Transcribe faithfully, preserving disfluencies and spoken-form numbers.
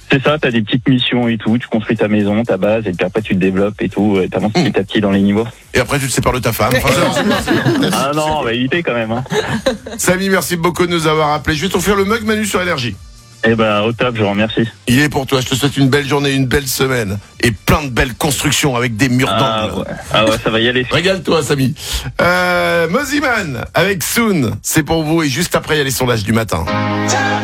C'est ça, t'as des petites missions et tout, tu construis ta maison, ta base, et puis après tu te développes et tout, et t'avances petit à petit dans les niveaux. Et après tu te sépares de ta femme. Enfin, Ah non, on va éviter quand même. Hein. Samy, merci beaucoup de nous avoir appelés. Je vais t'offrir le mug Manu sur Énergie. Eh ben, au top, je vous remercie. Il est pour toi, je te souhaite une belle journée, une belle semaine, et plein de belles constructions avec des murs Ah d'angle. ouais, ah ouais, ça va y aller. Régale-toi, Samy. Euh, Moziman, avec Soon, c'est pour vous, et juste après, il y a les sondages du matin.